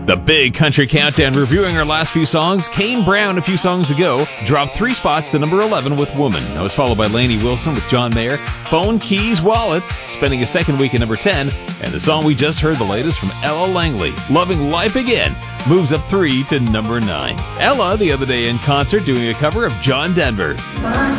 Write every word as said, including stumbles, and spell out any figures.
The Big Country Countdown, reviewing our last few songs. Kane Brown, a few songs ago, dropped three spots to number eleven with Woman. That was followed by Lainey Wilson with John Mayer. Phone, Keys, Wallet, spending a second week at number ten. And the song we just heard, the latest from Ella Langley, Loving Life Again, moves up three to number nine. Ella, the other day in concert, doing a cover of John Denver. Want